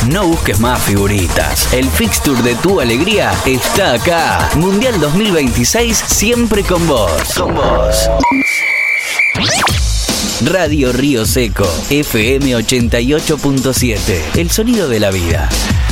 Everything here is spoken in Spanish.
No busques más figuritas. El fixture de tu alegría está acá. Mundial 2026, siempre con vos. Con vos. Radio Río Seco, FM 88.7. El sonido de la vida.